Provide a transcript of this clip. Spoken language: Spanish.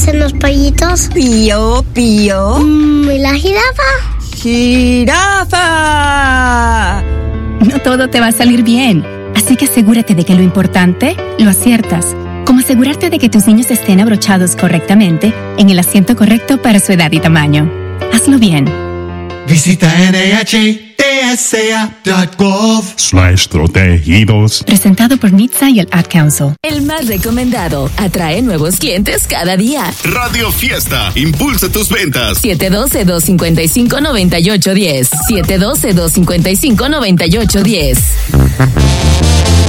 hacen los pollitos? Pío, pío. ¿Y la jirafa? ¡Jirafa! No todo te va a salir bien, así que asegúrate de que lo importante lo aciertas, como asegurarte de que tus niños estén abrochados correctamente en el asiento correcto para su edad y tamaño. Hazlo bien. Visita NHTSA.gov/protegidos. Presentado por NHTSA y el Ad Council. El más recomendado. Atrae nuevos clientes cada día. Radio Fiesta. Impulsa tus ventas. 712-255-9810. 712-255-9810.